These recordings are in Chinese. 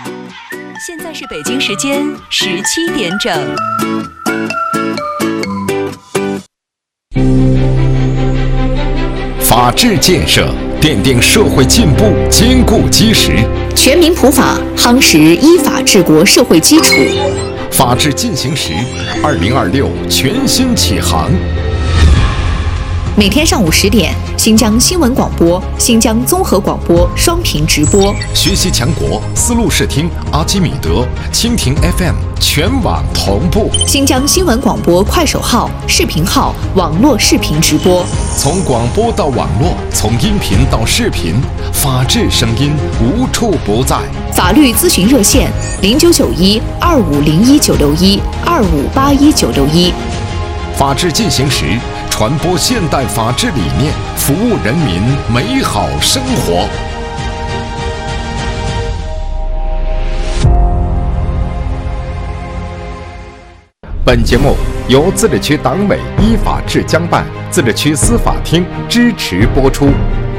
现在是北京时间17点整。 法治建设奠定社会进步坚固基石， 全民普法夯实依法治国社会基础。 法治进行时，2026全新启航。 每天上午10点，新疆新闻广播、新疆综合广播双频直播。 学习强国丝路视听、阿基米德、蜻蜓 FM 全网同步。 新疆新闻广播快手号、视频号网络视频直播。 从广播到网络，从音频到视频，法治声音无处不在。 法律咨询热线0991-2501-961-2581-961。 法治进行时，传播现代法治理念，服务人民美好生活。本节目由自治区党委依法治江办、自治区司法厅支持播出。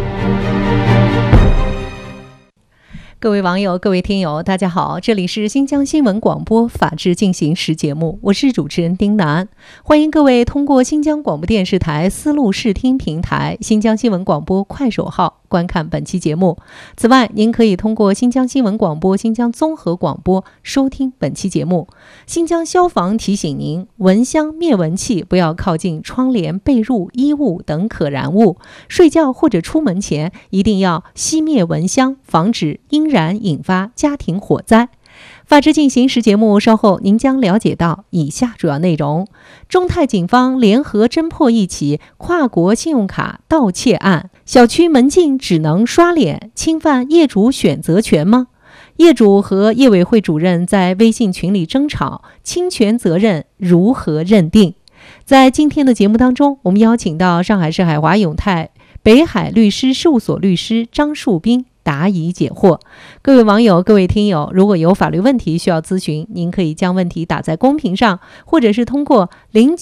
各位网友、各位听友，大家好，这里是新疆新闻广播法治进行时节目，我是主持人丁楠，欢迎各位通过新疆广播电视台丝路视听平台、新疆新闻广播快手号观看本期节目。此外，您可以通过新疆新闻广播、新疆综合广播收听本期节目。新疆消防提醒您，蚊香灭蚊器不要靠近窗帘、被褥、衣物等可燃物，睡觉或者出门前一定要熄灭蚊香，防止因燃引发家庭火灾。法治进行时节目稍后您将了解到以下主要内容：中泰警方联合侦破一起跨国信用卡盗窃案，小区门禁只能刷脸，侵犯业主选择权吗？业主和业委会主任在微信群里争吵，侵权责任如何认定？在今天的节目当中，我们邀请到上海市海华永泰北海律师事务所律师张树斌答疑解惑。各位网友、各位听友，如果有法律问题需要咨询，您可以将问题打在公屏上，或者是通过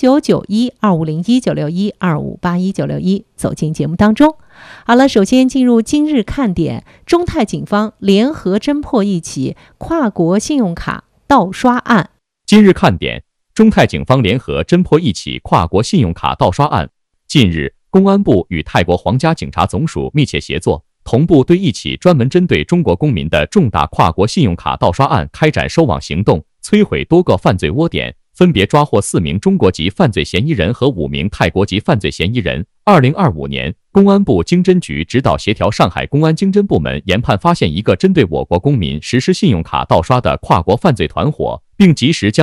0991-2501-961-2581-961走进节目当中。好了，首先进入今日看点：中泰警方联合侦破一起跨国信用卡盗刷案。 今日看点：中泰警方联合侦破一起跨国信用卡盗刷案。近日，公安部与泰国皇家警察总署密切协作，同步对一起专门针对中国公民的重大跨国信用卡盗刷案开展收网行动，摧毁多个犯罪窝点，分别抓获4名中国籍犯罪嫌疑人和5名泰国籍犯罪嫌疑人。2025年，公安部经侦局指导协调上海公安经侦部门研判发现一个针对我国公民实施信用卡盗刷的跨国犯罪团伙，并及时将